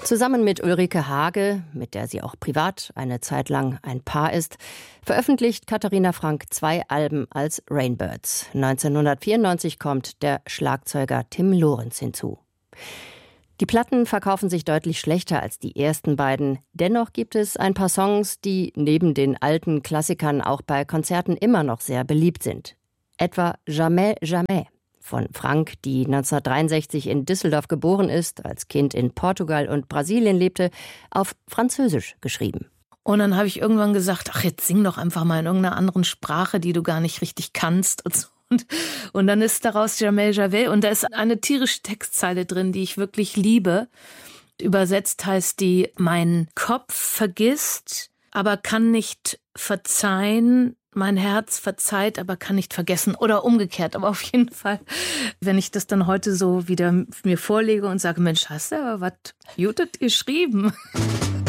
Zusammen mit Ulrike Hage, mit der sie auch privat eine Zeit lang ein Paar ist, veröffentlicht Katharina Frank 2 Alben als Rainbirds. 1994 kommt der Schlagzeuger Tim Lorenz hinzu. Die Platten verkaufen sich deutlich schlechter als die ersten beiden. Dennoch gibt es ein paar Songs, die neben den alten Klassikern auch bei Konzerten immer noch sehr beliebt sind. Etwa Jamais, Jamais von Frank, die 1963 in Düsseldorf geboren ist, als Kind in Portugal und Brasilien lebte, auf Französisch geschrieben. Und dann habe ich irgendwann gesagt, ach, jetzt sing doch einfach mal in irgendeiner anderen Sprache, die du gar nicht richtig kannst und so. Und dann ist daraus Jamais, Jamais. Und da ist eine tierische Textzeile drin, die ich wirklich liebe. Übersetzt heißt die: Mein Kopf vergisst, aber kann nicht verzeihen. Mein Herz verzeiht, aber kann nicht vergessen. Oder umgekehrt. Aber auf jeden Fall, wenn ich das dann heute so wieder mir vorlege und sage, Mensch, hast du aber was Gutes geschrieben.